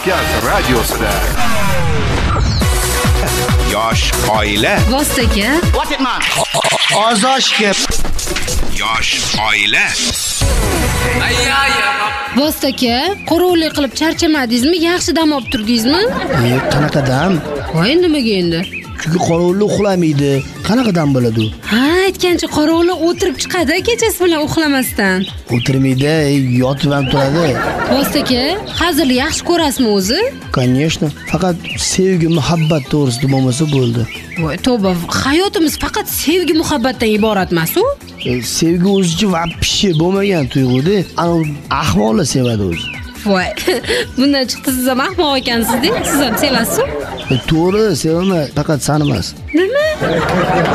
Markaz radiosida. Yosh oila. Vostoka. Ozoshga. Yosh oila. Vostoka, qorovullik qilib charchamadingizmi? Yaxshi dam olib turdingizmi? Qanaqa dam? Voy, nimaga endi? Chunki qorovullik uxlamaydi. Qanaqa dam bo'ladi? Ha, aytgancha qorovullik o'tirib chiqadi kechasi bilan uxlamasdan. O'tirmaydi, yotib ham turadi. Vostoka, hazilni yaxshi ko'rasizmi o'zi? Конечно. Faqat sevgi, muhabbat to'g'risida bo'lmasa bo'ldi. Voy, tavba, hayotimiz faqat sevgi, muhabbatdan iborat emas-ku? Sevgi o'zicha vapshi bo'lmagan tuyg'u-da. Ana ahvolni sevadi o'zi. Voy, bundan chiqdi siz ham ahmoq ekansiz-da. Siz ham sevasiz-ku? To'g'ri, sevaman, faqat sani emas. Nima?